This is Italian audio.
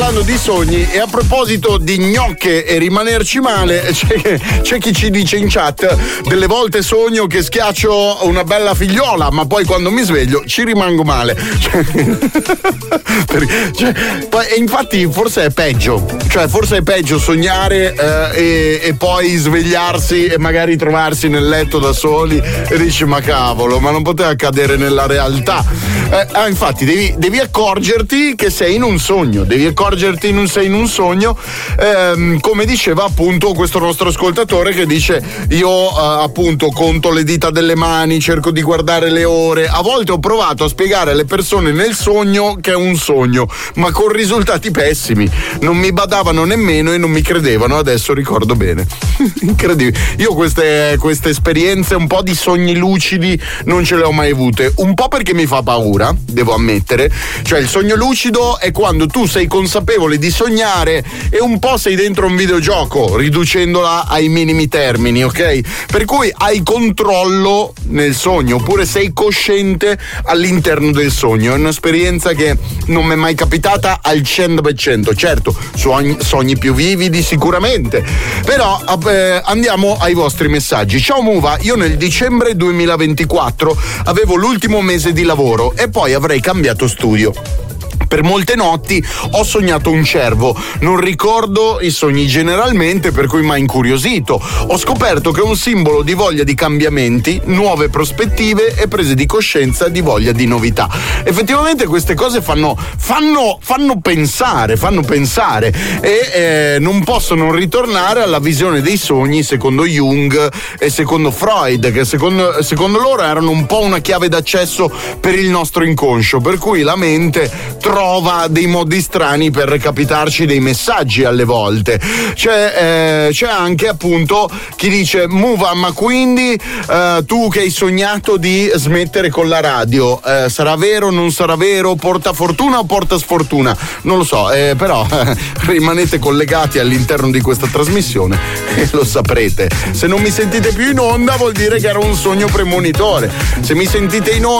parlando di sogni e a proposito di gnocche e rimanerci male, c'è chi ci dice in chat: delle volte sogno che schiaccio una bella figliola, ma poi quando mi sveglio ci rimango male. E infatti forse è peggio, forse è peggio sognare e poi svegliarsi e magari trovarsi nel letto da soli e dici ma cavolo, ma non poteva accadere nella realtà. Infatti devi accorgerti che sei in un sogno, sei in un sogno, come diceva appunto questo nostro ascoltatore che dice: io appunto conto le dita delle mani, cerco di guardare le ore, a volte ho provato a spiegare alle persone nel sogno che è un sogno, ma con risultati pessimi, non mi badavano nemmeno e non mi credevano, adesso ricordo bene. Incredibile. Io queste esperienze un po' di sogni lucidi non ce le ho mai avute, un po' perché mi fa paura, devo ammettere. Cioè il sogno lucido è quando tu sei consapevole di sognare e un po' sei dentro un videogioco, riducendola ai minimi termini, ok? Per cui hai controllo nel sogno, oppure sei cosciente all'interno del sogno. È un'esperienza che non mi è mai capitata al 100%. Certo, sogni più vividi sicuramente, però andiamo ai vostri messaggi. Ciao Muva, io nel dicembre 2024 avevo l'ultimo mese di lavoro e poi avrei cambiato studio. Per molte notti ho sognato un cervo, non ricordo i sogni generalmente, per cui mi ha incuriosito. Ho scoperto che è un simbolo di voglia di cambiamenti, nuove prospettive e prese di coscienza di voglia di novità. Effettivamente queste cose fanno pensare e non posso non ritornare alla visione dei sogni secondo Jung e secondo Freud, che secondo loro erano un po' una chiave d'accesso per il nostro inconscio, per cui la mente trova dei modi strani per recapitarci dei messaggi alle volte. C'è anche appunto chi dice: Muva, ma quindi tu che hai sognato di smettere con la radio, sarà vero, non sarà vero, porta fortuna o porta sfortuna? Non lo so, però rimanete collegati all'interno di questa trasmissione e lo saprete. Se non mi sentite più in onda vuol dire che era un sogno premonitore, se mi sentite in onda